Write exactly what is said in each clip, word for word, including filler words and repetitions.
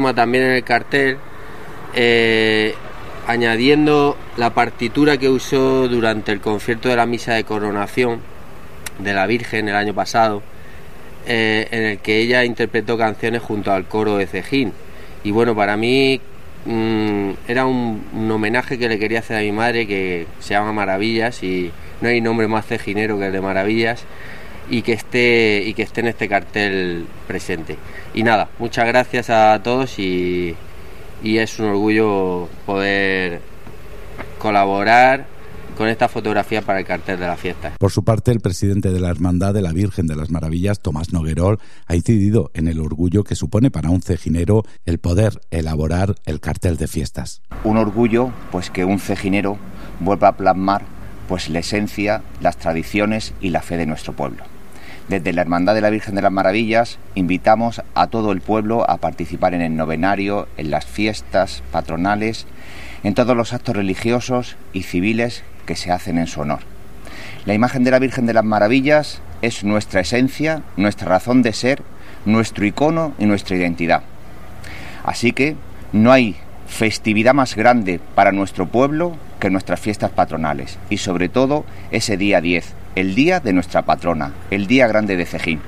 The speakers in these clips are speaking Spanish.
transforma también en el cartel, eh, añadiendo la partitura que usó durante el concierto de la misa de coronación de la Virgen el año pasado, eh, en el que ella interpretó canciones junto al coro de Cejín. Y bueno, para mí mmm, era un, un homenaje que le quería hacer a mi madre, que se llama Maravillas, y no hay nombre más cejinero que el de Maravillas, y que esté y que esté en este cartel presente. Y nada, muchas gracias a todos, y, y es un orgullo poder colaborar con esta fotografía para el cartel de la fiesta. Por su parte, el presidente de la Hermandad de la Virgen de las Maravillas, Tomás Noguerol, ha incidido en el orgullo que supone para un cejinero el poder elaborar el cartel de fiestas. Un orgullo, pues, que un cejinero vuelva a plasmar, pues, la esencia, las tradiciones y la fe de nuestro pueblo. Desde la Hermandad de la Virgen de las Maravillas invitamos a todo el pueblo a participar en el novenario, en las fiestas patronales, en todos los actos religiosos y civiles que se hacen en su honor. La imagen de la Virgen de las Maravillas es nuestra esencia, nuestra razón de ser, nuestro icono y nuestra identidad. Así que no hay festividad más grande para nuestro pueblo que nuestras fiestas patronales, y sobre todo ese día diez, el día de nuestra patrona, el día grande de Cejín.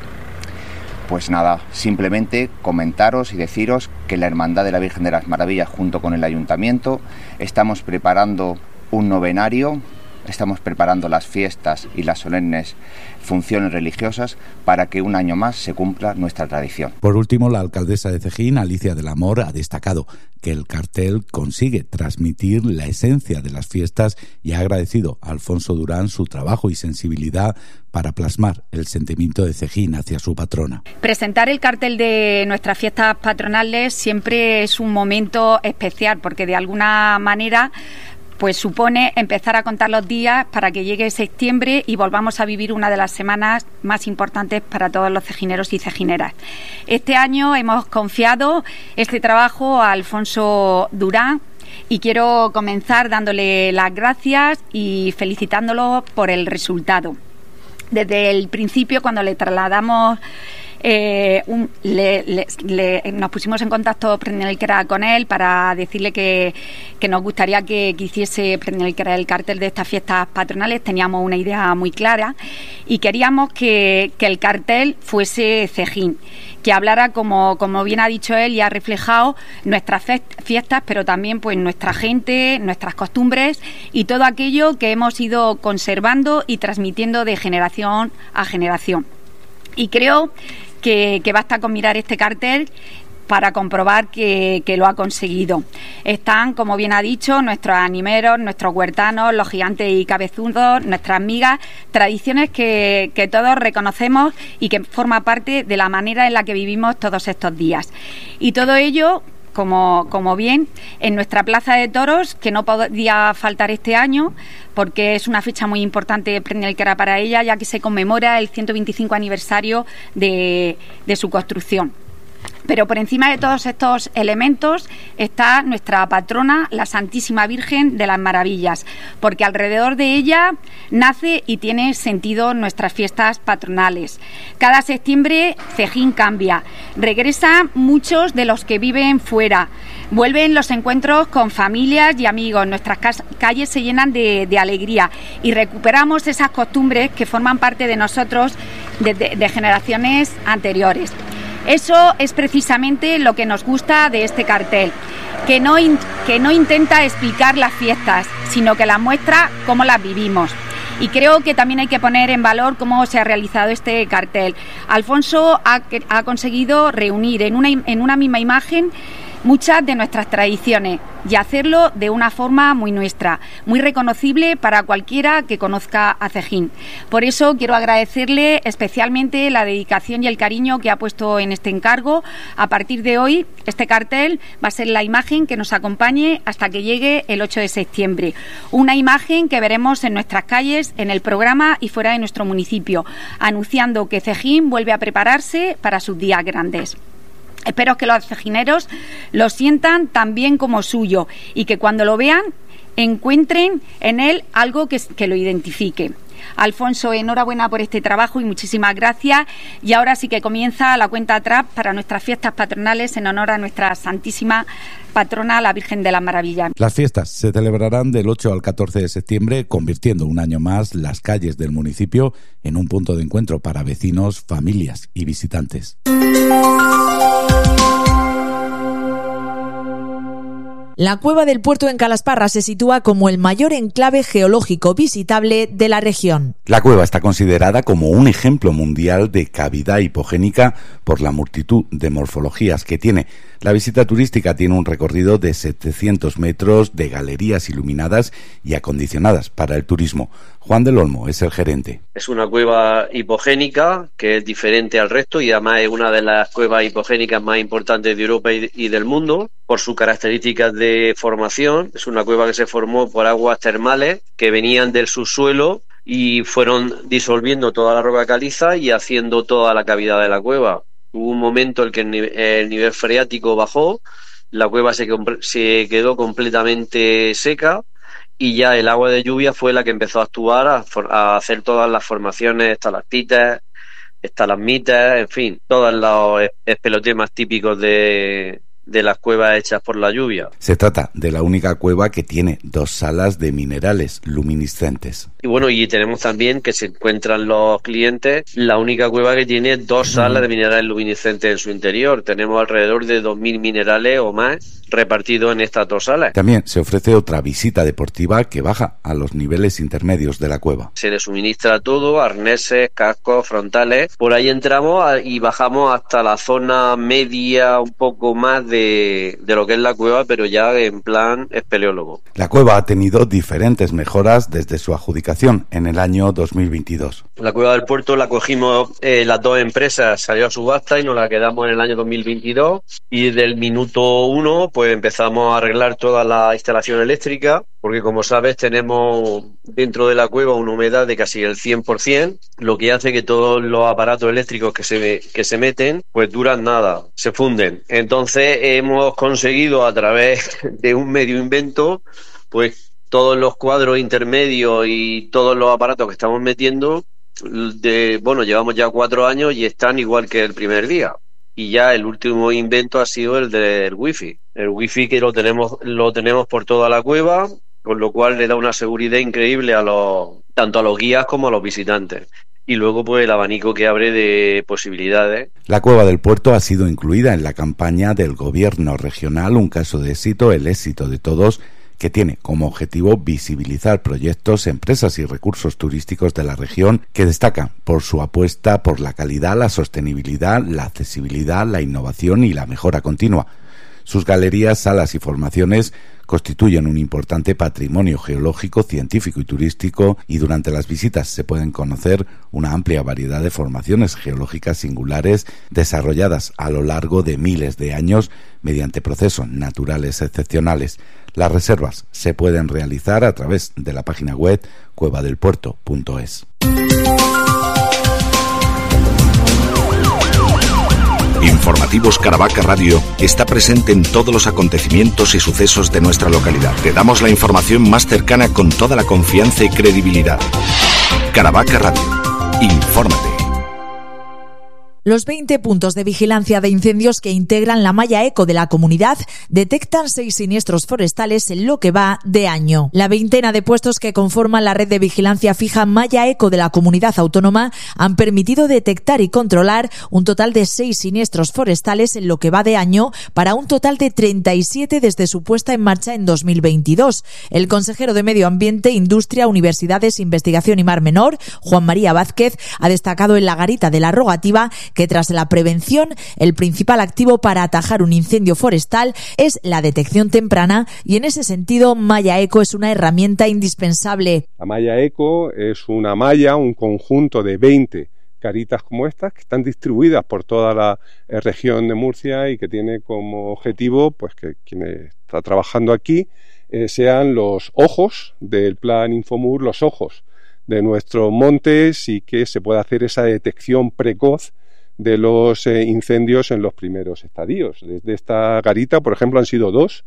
Pues nada, simplemente comentaros y deciros que la Hermandad de la Virgen de las Maravillas, junto con el Ayuntamiento, estamos preparando un novenario, estamos preparando las fiestas y las solemnes funciones religiosas para que un año más se cumpla nuestra tradición. Por último, la alcaldesa de Cejín, Alicia del Amor, ha destacado que el cartel consigue transmitir la esencia de las fiestas y ha agradecido a Alfonso Durán su trabajo y sensibilidad para plasmar el sentimiento de Cejín hacia su patrona. Presentar el cartel de nuestras fiestas patronales siempre es un momento especial, porque de alguna manera pues supone empezar a contar los días para que llegue septiembre y volvamos a vivir una de las semanas más importantes para todos los cejineros y cejineras. Este año hemos confiado este trabajo a Alfonso Durán y quiero comenzar dándole las gracias y felicitándolo por el resultado. Desde el principio, cuando le trasladamos Eh, un, le, le, le, nos pusimos en contacto Prende el Cra con él para decirle que, que nos gustaría que, que hiciese Prende el Cra el cartel de estas fiestas patronales. Teníamos una idea muy clara y queríamos que, que el cartel fuese Cejín, que hablara, como, como bien ha dicho él y ha reflejado, nuestras fiestas, pero también pues nuestra gente, nuestras costumbres y todo aquello que hemos ido conservando y transmitiendo de generación a generación. Y creo que, que basta con mirar este cartel para comprobar que, que lo ha conseguido. Están, como bien ha dicho, nuestros animeros, nuestros huertanos, los gigantes y cabezudos, nuestras migas, tradiciones que, que todos reconocemos y que forma parte de la manera en la que vivimos todos estos días. Y todo ello, Como, como bien, en nuestra plaza de toros, que no podía faltar este año, porque es una fecha muy importante Prende el Cra para ella, ya que se conmemora el ciento veinticinco aniversario de, de su construcción. Pero por encima de todos estos elementos está nuestra patrona, la Santísima Virgen de las Maravillas, porque alrededor de ella nace y tiene sentido nuestras fiestas patronales. Cada septiembre Cejín cambia, regresan muchos de los que viven fuera, vuelven los encuentros con familias y amigos, nuestras calles se llenan de, de alegría y recuperamos esas costumbres que forman parte de nosotros desde de generaciones anteriores. Eso es precisamente lo que nos gusta de este cartel, que no, in, que no intenta explicar las fiestas, sino que las muestra cómo las vivimos. Y creo que también hay que poner en valor cómo se ha realizado este cartel. Alfonso ha, ha conseguido reunir en una, en una misma imagen muchas de nuestras tradiciones y hacerlo de una forma muy nuestra, muy reconocible para cualquiera que conozca a Cejín. Por eso quiero agradecerle especialmente la dedicación y el cariño que ha puesto en este encargo. A partir de hoy, este cartel va a ser la imagen que nos acompañe hasta que llegue el ocho de septiembre. Una imagen que veremos en nuestras calles, en el programa y fuera de nuestro municipio, anunciando que Cejín vuelve a prepararse para sus días grandes. Espero que los cejineros lo sientan tan bien como suyo y que cuando lo vean encuentren en él algo que, que lo identifique. Alfonso, enhorabuena por este trabajo y muchísimas gracias. Y ahora sí que comienza la cuenta atrás para nuestras fiestas patronales en honor a nuestra Santísima Patrona, la Virgen de las Maravillas. Las fiestas se celebrarán del ocho al catorce de septiembre, convirtiendo un año más las calles del municipio en un punto de encuentro para vecinos, familias y visitantes. La Cueva del Puerto en Calasparra se sitúa como el mayor enclave geológico visitable de la región. La cueva está considerada como un ejemplo mundial de cavidad hipogénica por la multitud de morfologías que tiene. La visita turística tiene un recorrido de setecientos metros de galerías iluminadas y acondicionadas para el turismo. Juan del Olmo es el gerente. Es una cueva hipogénica que es diferente al resto y además es una de las cuevas hipogénicas más importantes de Europa y del mundo por sus características de formación. Es una cueva que se formó por aguas termales que venían del subsuelo y fueron disolviendo toda la roca caliza y haciendo toda la cavidad de la cueva. Hubo un momento en el que el nivel, el nivel freático bajó, la cueva se, se quedó completamente seca y ya el agua de lluvia fue la que empezó a actuar, a, a hacer todas las formaciones, estalactitas, estalagmitas, en fin, todos los espelotemas típicos de, de las cuevas hechas por la lluvia. Se trata de la única cueva que tiene dos salas de minerales luminiscentes. Y bueno, y tenemos también, que se encuentran los clientes, la única cueva que tiene dos salas de minerales luminiscentes en su interior. Tenemos alrededor de dos mil minerales o más repartidos en estas dos salas. También se ofrece otra visita deportiva que baja a los niveles intermedios de la cueva. Se le suministra todo, arneses, cascos, frontales. Por ahí entramos y bajamos hasta la zona media, un poco más de, de lo que es la cueva, pero ya en plan espeleólogo. La cueva ha tenido diferentes mejoras desde su adjudicación en el año dos mil veintidós. La cueva del puerto la cogimos eh, las dos empresas, salió a subasta y nos la quedamos en el año dos mil veintidós y desde el minuto uno pues empezamos a arreglar toda la instalación eléctrica, porque como sabes tenemos dentro de la cueva una humedad de casi el cien por ciento, lo que hace que todos los aparatos eléctricos que se, que se meten pues duran nada, se funden. Entonces hemos conseguido a través de un medio invento pues todos los cuadros intermedios y todos los aparatos que estamos metiendo, de, bueno, llevamos ya cuatro años y están igual que el primer día. Y ya el último invento ha sido el del wifi. El wifi que lo tenemos, lo tenemos por toda la cueva, con lo cual le da una seguridad increíble a los, tanto a los guías como a los visitantes. Y luego pues el abanico que abre de posibilidades. La Cueva del Puerto ha sido incluida en la campaña del gobierno regional Un caso de éxito, el éxito de todos, que tiene como objetivo visibilizar proyectos, empresas y recursos turísticos de la región que destacan por su apuesta por la calidad, la sostenibilidad, la accesibilidad, la innovación y la mejora continua. Sus galerías, salas y formaciones constituyen un importante patrimonio geológico, científico y turístico, y durante las visitas se pueden conocer una amplia variedad de formaciones geológicas singulares desarrolladas a lo largo de miles de años mediante procesos naturales excepcionales. Las reservas se pueden realizar a través de la página web cueva del puerto punto es. Informativos Caravaca Radio está presente en todos los acontecimientos y sucesos de nuestra localidad. Te damos la información más cercana con toda la confianza y credibilidad. Caravaca Radio. Infórmate. Los veinte puntos de vigilancia de incendios que integran la malla eco de la comunidad detectan seis siniestros forestales en lo que va de año. La veintena de puestos que conforman la red de vigilancia fija malla eco de la comunidad autónoma han permitido detectar y controlar un total de seis siniestros forestales en lo que va de año, para un total de treinta y siete desde su puesta en marcha en dos mil veintidós. El consejero de Medio Ambiente, Industria, Universidades, Investigación y Mar Menor, Juan María Vázquez, ha destacado en la garita de la rogativa que tras la prevención, el principal activo para atajar un incendio forestal es la detección temprana, y en ese sentido Malla Eco es una herramienta indispensable. La Malla Eco es una malla, un conjunto de veinte caritas como estas que están distribuidas por toda la eh, región de Murcia y que tiene como objetivo pues que quien está trabajando aquí eh, sean los ojos del plan Infomur, los ojos de nuestros montes, y que se pueda hacer esa detección precoz de los eh, incendios en los primeros estadios. Desde esta garita, por ejemplo, han sido dos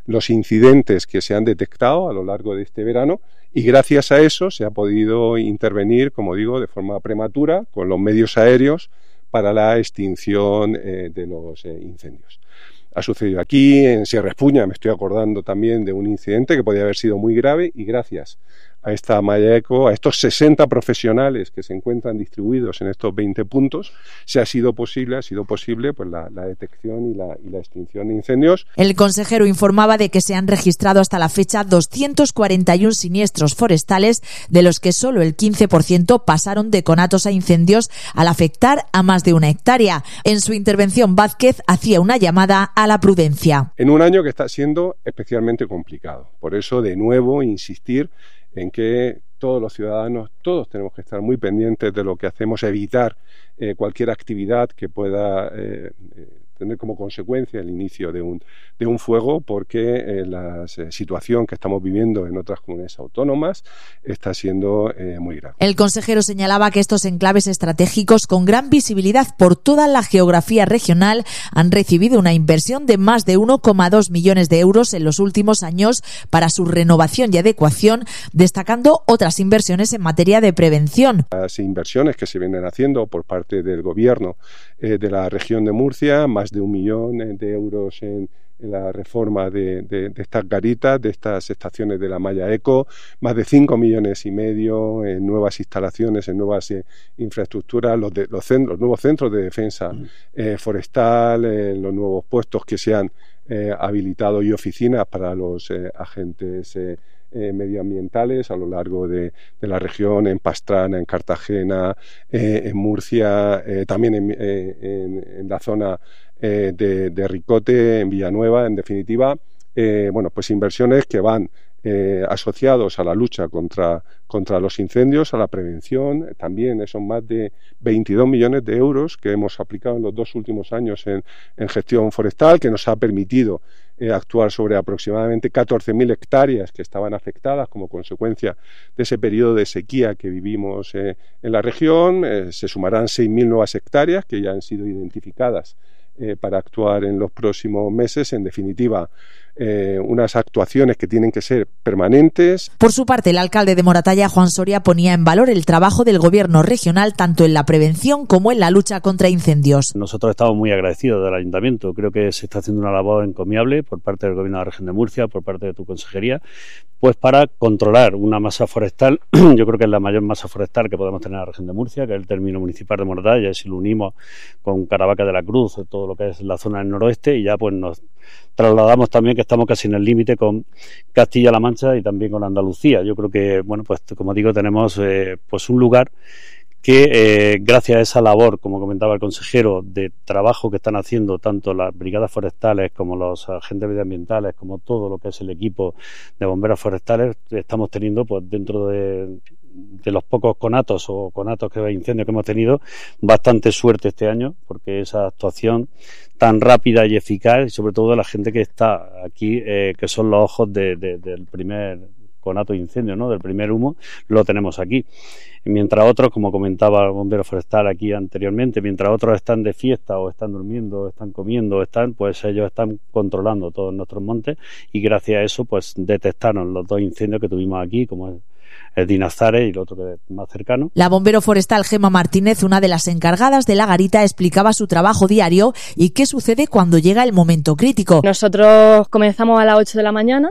los incidentes que se han detectado a lo largo de este verano, y gracias a eso se ha podido intervenir, como digo, de forma prematura con los medios aéreos para la extinción eh, de los eh, incendios. Ha sucedido aquí, en Sierra Espuña, me estoy acordando también de un incidente que podía haber sido muy grave, y gracias a esta malla eco, a estos sesenta profesionales que se encuentran distribuidos en estos veinte puntos, se ha sido posible, ha sido posible pues la, la detección y la, y la extinción de incendios. El consejero informaba de que se han registrado hasta la fecha doscientos cuarenta y uno siniestros forestales, de los que solo el quince por ciento pasaron de conatos a incendios, al afectar a más de una hectárea. En su intervención, Vázquez hacía una llamada a la prudencia. En un año que está siendo especialmente complicado. Por eso, de nuevo, insistir en que todos los ciudadanos, todos tenemos que estar muy pendientes de lo que hacemos, evitar eh, cualquier actividad que pueda eh, tener como consecuencia el inicio de un, de un fuego, porque eh, la eh, situación que estamos viviendo en otras comunidades autónomas está siendo eh, muy grave. El consejero señalaba que estos enclaves estratégicos, con gran visibilidad por toda la geografía regional, han recibido una inversión de más de uno coma dos millones de euros en los últimos años para su renovación y adecuación, destacando otras inversiones en materia de prevención. Las inversiones que se vienen haciendo por parte del Gobierno eh, de la región de Murcia, más de un millón de euros en, en la reforma de, de, de estas garitas, de estas estaciones de la malla eco, más de cinco millones y medio en nuevas instalaciones, en nuevas eh, infraestructuras, los, de, los, centros, los nuevos centros de defensa eh, forestal, eh, los nuevos puestos que se han eh, habilitado y oficinas para los eh, agentes eh, Eh, medioambientales a lo largo de, de la región, en Pastrana, en Cartagena, eh, en Murcia, eh, también en, eh, en, en la zona eh, de, de Ricote, en Villanueva. En definitiva, eh, bueno, pues inversiones que van eh, asociados a la lucha contra, contra los incendios, a la prevención. También son más de veintidós millones de euros que hemos aplicado en los dos últimos años en, en gestión forestal, que nos ha permitido Eh, actuar sobre aproximadamente catorce mil hectáreas que estaban afectadas como consecuencia de ese periodo de sequía que vivimos eh, en la región. Eh, se sumarán seis mil nuevas hectáreas que ya han sido identificadas eh, para actuar en los próximos meses. En definitiva, eh, unas actuaciones que tienen que ser permanentes. Por su parte, el alcalde de Moratalla, Juan Soria, ponía en valor el trabajo del gobierno regional tanto en la prevención como en la lucha contra incendios. Nosotros estamos muy agradecidos del ayuntamiento. Creo que se está haciendo una labor encomiable por parte del gobierno de la región de Murcia, por parte de tu consejería, pues para controlar una masa forestal. Yo creo que es la mayor masa forestal que podemos tener en la región de Murcia, que es el término municipal de Moratalla, y si lo unimos con Caravaca de la Cruz, todo lo que es la zona del noroeste, y ya pues nos trasladamos también que estamos casi en el límite con Castilla-La Mancha y también con Andalucía. Yo creo que, bueno, pues como digo, tenemos eh, pues un lugar que eh, gracias a esa labor, como comentaba el consejero, de trabajo que están haciendo tanto las brigadas forestales como los agentes medioambientales, como todo lo que es el equipo de bomberos forestales, estamos teniendo pues dentro de, de los pocos conatos o conatos que incendios que hemos tenido, bastante suerte este año, porque esa actuación tan rápida y eficaz, y sobre todo de la gente que está aquí, eh, que son los ojos de, de, del primer conato de incendio, ¿no? Del primer humo, lo tenemos aquí. Mientras otros, como comentaba el bombero forestal aquí anteriormente, mientras otros están de fiesta o están durmiendo, o están comiendo, o están, pues ellos están controlando todos nuestros montes, y gracias a eso pues detectaron los dos incendios que tuvimos aquí, como el, el Dinazares y el otro que es más cercano. La bombero forestal Gemma Martínez, una de las encargadas de la garita, explicaba su trabajo diario y qué sucede cuando llega el momento crítico. Nosotros comenzamos a las ocho de la mañana,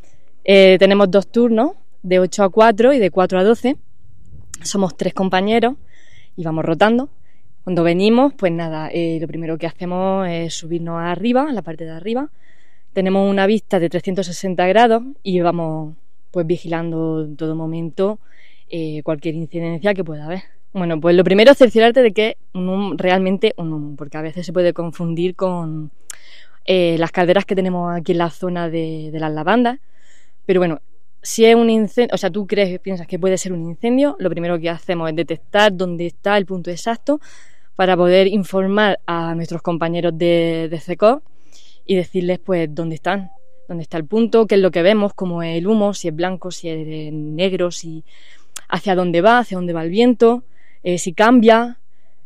eh, tenemos dos turnos, de ocho a cuatro y de cuatro a doce. Somos tres compañeros y vamos rotando. Cuando venimos, pues nada, eh, lo primero que hacemos es subirnos arriba, a la parte de arriba. Tenemos una vista de trescientos sesenta grados y vamos pues vigilando en todo momento eh, cualquier incidencia que pueda haber. Bueno, pues lo primero es cerciorarte de que es un humo, realmente un humo, porque a veces se puede confundir con eh, las calderas que tenemos aquí en la zona de, de las lavandas. Pero bueno, si es un incendio, o sea, tú crees, piensas que puede ser un incendio, lo primero que hacemos es detectar dónde está el punto exacto para poder informar a nuestros compañeros de, de C E C O y decirles pues dónde están, dónde está el punto, qué es lo que vemos, cómo es el humo, si es blanco, si es negro, si hacia dónde va, hacia dónde va el viento, eh, si cambia,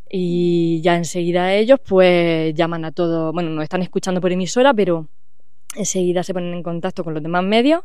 y ya enseguida ellos pues llaman a todos, bueno, nos están escuchando por emisora, pero enseguida se ponen en contacto con los demás medios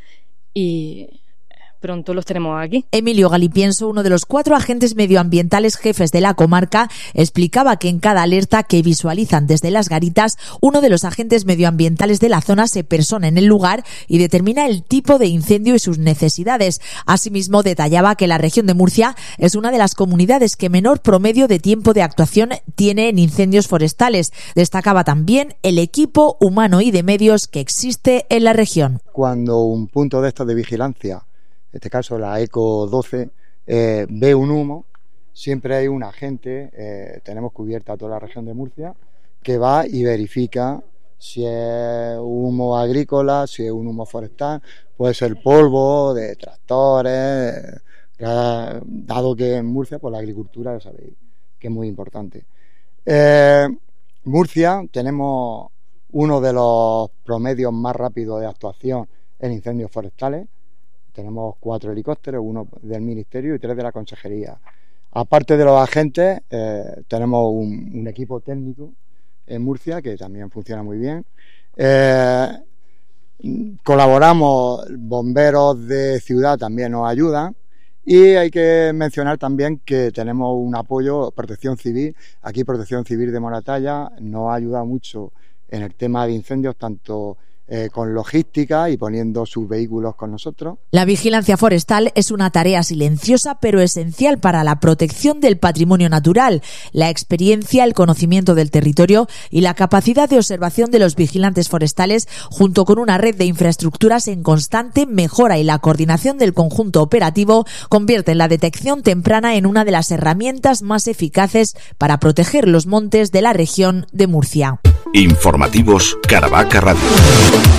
y pronto los tenemos aquí. Emilio Galipienso, uno de los cuatro agentes medioambientales jefes de la comarca, explicaba que en cada alerta que visualizan desde las garitas, uno de los agentes medioambientales de la zona se persona en el lugar y determina el tipo de incendio y sus necesidades. Asimismo, detallaba que la región de Murcia es una de las comunidades que menor promedio de tiempo de actuación tiene en incendios forestales. Destacaba también el equipo humano y de medios que existe en la región. Cuando un punto de estos de vigilancia, en este caso la ECO doce, eh, ve un humo, siempre hay un agente, eh, tenemos cubierta toda la región de Murcia, que va y verifica si es humo agrícola, si es un humo forestal, puede ser polvo de tractores, eh, dado que en Murcia pues la agricultura ya sabéis que es muy importante. Eh, Murcia tenemos uno de los promedios más rápidos de actuación en incendios forestales. Tenemos cuatro helicópteros, uno del Ministerio y tres de la Consejería. Aparte de los agentes, eh, tenemos un, un equipo técnico en Murcia que también funciona muy bien. Eh, colaboramos, bomberos de ciudad también nos ayudan. Y hay que mencionar también que tenemos un apoyo, Protección Civil. Aquí Protección Civil de Moratalla nos ha ayudado mucho en el tema de incendios, tanto Eh, con logística y poniendo sus vehículos con nosotros. La vigilancia forestal es una tarea silenciosa pero esencial para la protección del patrimonio natural. La experiencia, el conocimiento del territorio y la capacidad de observación de los vigilantes forestales, junto con una red de infraestructuras en constante mejora y la coordinación del conjunto operativo, convierten la detección temprana en una de las herramientas más eficaces para proteger los montes de la región de Murcia. Informativos Caravaca Radio.